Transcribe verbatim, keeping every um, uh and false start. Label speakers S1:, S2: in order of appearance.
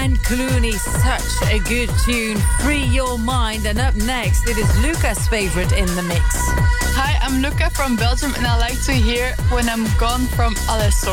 S1: and Clooney, such a good tune. Free Your Mind. And up next, it is Luca's favorite in the mix.
S2: Hi, I'm Luca from Belgium and I like to hear When I'm Gone from Alessandro.